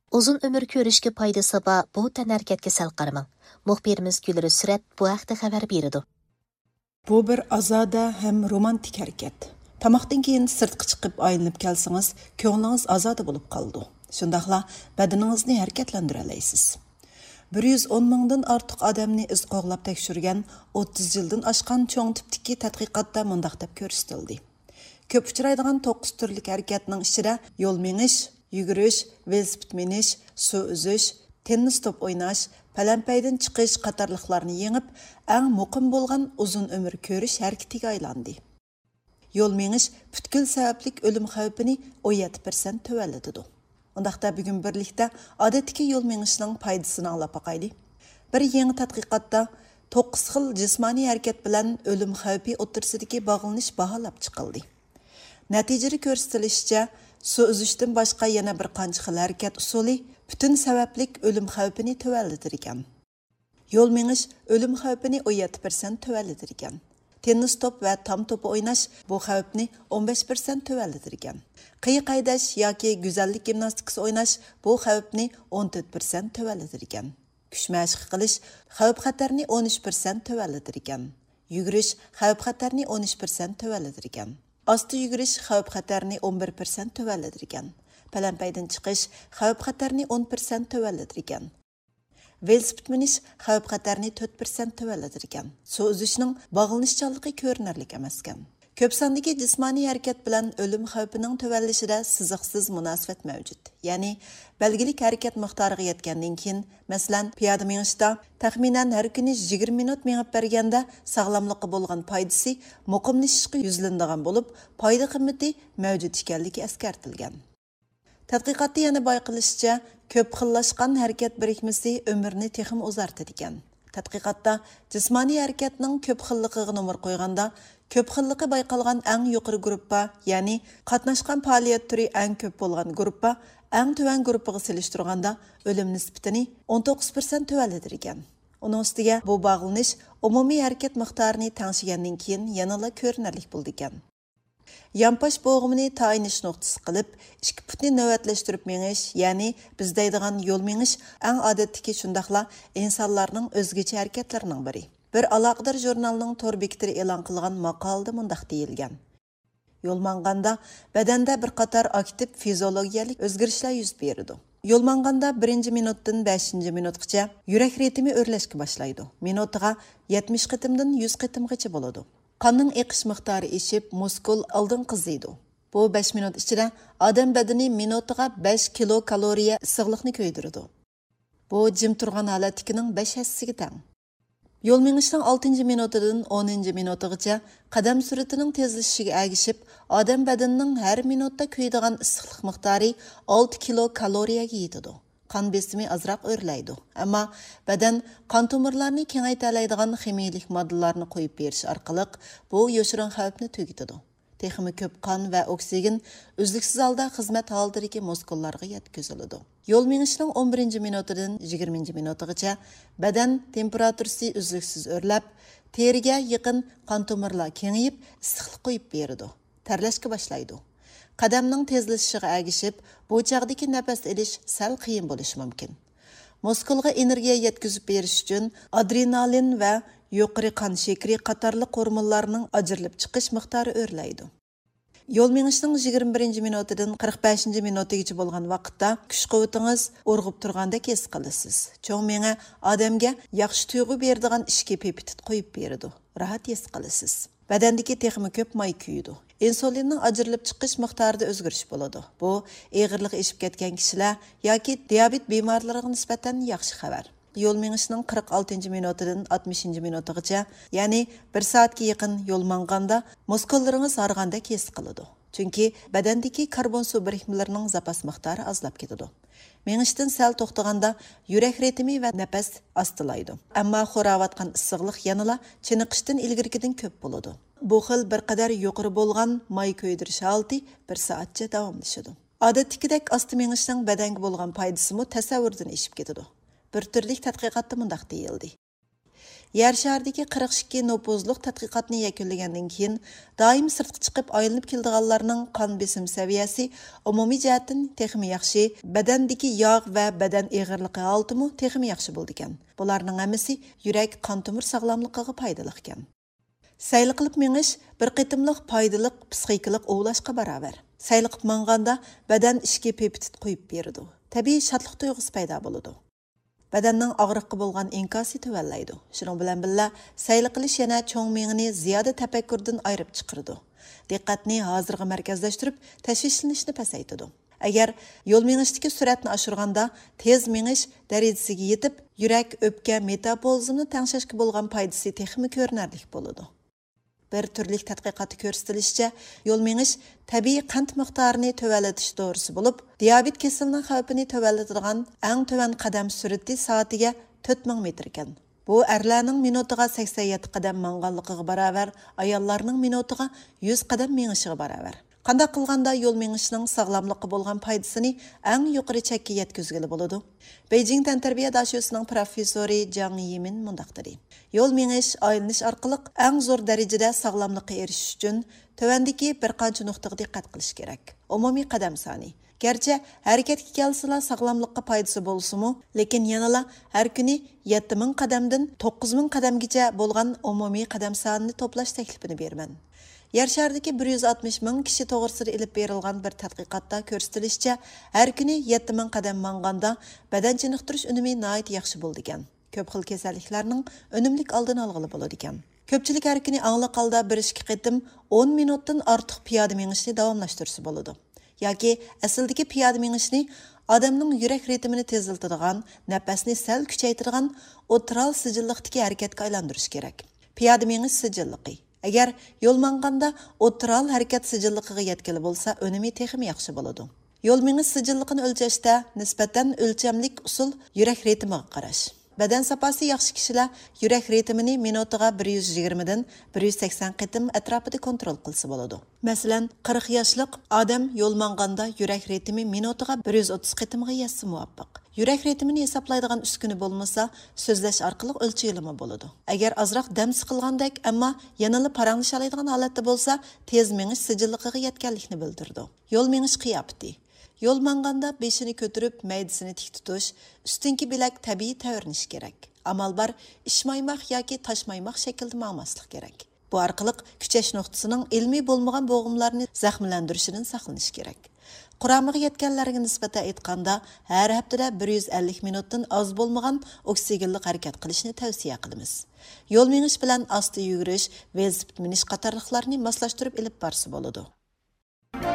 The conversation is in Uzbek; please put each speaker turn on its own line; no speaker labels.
Uzun ömür ko'rishga foydasi bor bu tanharakatga sal qaramang. Muxbirimiz Gulri Surat bu haqda xabar berdi.
Bu bir azoda ham romantik harakat. Tamoqdan keyin sirtqa chiqib aylanib kelsangiz, ko'nglingiz azoda bo'lib qoldi. Shundaqla badaningizni harakatlantira olasiz. 110 mingdan ortiq odamni iz qo'g'lab tekshirgan 30 yildan oshgan cho'ng tipdagi tadqiqotda mundaq deb ko'rsatildi. Ko'p uchraydigan 9 turli harakatning ichida yo'l menish, yugurish, velosiped minish, suv uzish, tennis top o'ynash, palanpaydan chiqish qatorliqlarni yengib, eng muqim bo'lgan uzun umr ko'rish harakatiga aylandi. Yo'l menish butkul sabablik o'lim xavfini 17% tövəllədidu. Ondaqda bugun birlikdə odatdagi yo'l menishning foydasini anglab boqaylik. Bir yangi tadqiqotda 9 xil jismoniy harakat bilan o'lim xavfi o'rtasidagi bog'lanish baholab chiqildi. Natijada ko'rsatilishicha, suv uzishdan boshqa yana bir qancha xil harakat usuli butun sabablik o'lim xavfini tövəllədir ekan. Yo'l menish o'lim xavfini 17% tövəllədir ekan. Tennis top va tam to'pi o'ynash bu xavfni 15% tövəllədir ekan. Qiyiq haydash yoki go'zallik gimnastikasi o'ynash bu xavfni 14% tövəllədir ekan. Kuch mashq qilish xavf xatarni 13% tövəllədir ekan. Yugurish xavf xatarni 13% tövəllədir ekan. Asta yugurish xavf xatarni 11% tövəllədir ekan. Palanpaydan chiqish xavf xatarni 10% tövəllədir ekan. Velosiped minish xavf xatarni 4% tövəllədir ekan. Suv uzishning bog'lanishchanligi ko'rinarli emas ekan. Ko'p sondagi jismoniy harakat bilan o'lim xavfining tövəllishida siziqsiz munosabat mavjud. Ya'ni belgilik harakat miqdoriga yetgandan keyin, masalan, piyoda minishda taxminan har kuni 20 minut minib berganda sog'lomlikqa bo'lgan foydasi muqimlashishga yuzlanadigan bo'lib, foyda qimmati mavjud ekanligi eskartilgan. Tadqiqotda yana bayqilishicha, ko'p xillashgan harakat birikmasi umrni texim uzartadi ekan. Tadqiqotda jismoniy harakatning ko'p xilligiga nomor qo'yganda, ko'p xilligi bayqalgan eng yuqori gruppa, ya'ni qatnashgan faoliyat turi eng ko'p bo'lgan gruppa, eng tuvan gruppaga selishtirganda o'lim nisbatini 19% tövəllədir ekan. Uning ustiga bu bog'lanish umumiy harakat miqdorini tengshigandan keyin yanada ko'rinarli bo'ldi ekan. Yampash bo'g'imini tayinish nuqtasi qilib, ikki putni navbatlashtirib menish, ya'ni biz deydigan yo'l menish eng odatdagi shundaqla insonlarning o'zgacha harakatlarining biri. Bir aloqador jurnalning tor bekitida e'lon qilgan maqolada mundaq deyilgan. Yo'l manganda badanda bir qator aktiv fiziologiyalik o'zgarishlar yuz beradi. Yo'l manganda 1-minutdan 5-minutgacha yurak ritmi o'rlashga boshlaydi. Minutiga 70 qitimdan 100 qitimgacha bo'ladi. Qonning eqish miqdori eshib, muskul oldin qiziydi. Bu 5 minut ichida odam badani minutiga 5 kilokaloriya issiqlikni ko'ydiradi. Bu jim turgan holatning 5 hassasiga teng. Yo'l menishning 6-minutidan 10-minutigacha qadam sur'atining tezlashishiga ergishib, odam badanining har minutda ko'ydigan issiqlik miqdori 6 kilokaloriyaga yetadi. Qon besimi azroq o'rlaydi. Ammo badan qon tomirlarini kengaytiradigan ximiyalik moddalarni qo'yib berish orqali bu yoshirin xavfni tugatadi. Texmi ko'p qon va oksigen uzluksiz holda xizmat holatidagi muskullarga yetkaziladi. Yo'l menishning 11-minutidan 20-minutigacha badan temperaturasi uzluksiz o'rlab, teriga yaqin qon tomirlar kengayib, issiqlik qo'yib beradi. Terlashga boshlaydi. Qadamning tezlashishiga ergishib, bu chaqdagi nafas olish sal qiyin bo'lishi mumkin. Muskulga energiya yetkazib berish uchun adrenalin va yuqori qon shakari qatorli hormonlarning ajrilib chiqish miqdori o'rlaydi. Yo'l menishning 21-minutidan 45-minutigacha bo'lgan vaqtda kuch-quvvatingiz urg'ib turgandek his qilasiz. Cho'ng menga odamga yaxshi tuyg'u beradigan ishga pepitit qo'yib beradi. Rahat his qilasiz. Badandagi texmi ko'p may kuyidi. Insulinning ajrilib chiqish miqdorida o'zgarish bo'ladi. Bu og'irlik eshib ketgan kishilar yoki diabet bemorlariga nisbatan yaxshi xabar. Yo'l menishning 46-minutidan 60-minutigacha, ya'ni 1 soatga yaqin yo'l manganda muskullaringiz hargandek his qiladi. Chunki badandagi karbon suv birikmalarining zapas miqdori ozlab ketadi. Menishdan sal to'xtaganda yurak ritmi va nafas ostilaydi. Ammo xo'rayotgan issiqlik yanada chiniqishdan ilgarigidan ko'p bo'ladi. Bu xil bir qadar yuqori bo'lgan may ko'ydirish holati 1 soatcha davomlashadi. Odatdagidek osti menishning badanga bo'lgan foydasi tasavvurdan eshib ketadi. Bir turlik tadqiqotda mundaq deyildi. Yer şəhərdəki 42 nopuzluq tədqiqatını yakunlagandan keyin doim sirtqa chiqib aylanib keldiganlarning qon besim saviyasi umumiy jihatdan texmi yaxshi, badandagi yog' va badan eg'irligi holati texmi yaxshi bo'ldi ekan. Bularning hammasi yurak qon tomir sog'lomligiga foydali ekan. Sayli qilib menish bir qitimliq foydali psixikalik ovlashga barobar. Sayli qilib manganda badan ishga peptit qo'yib beradi. Tabiiy shodlik tuyg'usi paydo bo'ladi. Badanning og'riqqa bo'lgan inkosi tuvallaydi. Shuning bilan birga sayli qilish yana cho'ng miyani ziyoda tafakkurdan ayirib chiqaradi. Diqqatni hozirga markazlashtirib, tashvishlanishni pasaytiradi. Agar yo'l menishdagi sur'atni oshirganda tez menish darajasiga yetib, yurak, o'pka, metabolizmni tangshashga bo'lgan foydasi texmi ko'rinarli bo'ladi. Bir turlik tadqiqotda ko'rsatilishicha, yo'l menish tabiiy qand miqdorini tövallatish dorisi bo'lib, diabet kasalining xavfini tövallatadigan eng tovan qadam sur'ati soatiga 4000 metr ekan. Bu erlarning minutiga 87 qadam manganligiga barobar, ayollarning minutiga 100 qadam menishiga barobar. Qanday qilganda yo'l menishining sog'lomlikqa bo'lgan foydasini eng yuqori chekka yetkazgili bo'ladi. Beijing tantarbiya dashosining professori Zhang Yimin mundaq dedi. Yo'l menish aylanish orqali eng zo'r darajada sog'lomlikqa erishish uchun tövandagi bir qancha nuqtaga diqqat qilish kerak. Umumiy qadam soni. Gerçi hareketga kelsalar sog'lomlikqa foydasi bo'lsa-mu, lekin yanala har kuni 7000 qadamdan 9000 qadamgacha bo'lgan umumiy qadam sonini to'plash taklifini beraman. Yer şəhərdəki 160 min kişi toğrısıda ilib berilgan bir tədqiqatda göstərilişçə, hər günü 7000 qadam manganda bədən çiniqtirish önümi nəhayət yaxşı boldu ekan. Köp xil kasalliklarning önümlük aldını alğılı boladı ekan. Köpçülük hər günü anlıq halda 1-2 qitim 10 minutdan artıq piyoda menişni davamlaşdırısı boladı. Yoki asildagi piyoda menişni odamning yurak ritmini teziltiradigan, nafasni sal kuchaytiradigan o'tiral sijilliqdagi harakatga aylantirish kerak. Piyoda menish sijilliqi. Agar yo'l manganda o'tiral harakat sijilligiga yetkili bo'lsa, önemi texmi yaxshi bo'ladi. Yo'l menish sijilligini o'lchashda nisbatan o'lchamlik usul yurak ritmiga qarash. Badan saposi yaxshi kishilar yurak ritmini minutiga 120 dan 180 qitim atrofida kontrol qilsa bo'ladi. Masalan, 40 yoshlik odam yo'l manganda yurak ritmi minutiga 130 qitimga yetsa muvaffaq. Yurak ritmini hesaplaydigan uskuni bo'lmasa, so'zlash orqali o'lchayilma bo'ladi. Agar ozroq dam siqilgandek, ammo yanada paranglashalaydigan holatda bo'lsa, tez menish sijilligiga yetganlikni bildirdi. Yo'l menish qiyofati. Yo'l manganda beshini ko'tarib, maydasini tik tutish, ustinki bilak tabiiy tavrinish kerak. Amal bor, ishmaymoq yoki tashmaymoq shaklda mangmaslik kerak. Bu orqali kuchash nuqtasining ilmiy bo'lmagan bo'g'imlarni zaxmlantirishdan saqlanish kerak. Quramıga yetganlarga nisbatan aytganda, har haftada 150 minutdan oz bo'lmagan oksigenli harakat qilishni tavsiya qilamiz. Yo'l menish bilan asta yugurish, velosiped minish qatorliqlarni moslashtirib ilib borsa bo'ladi.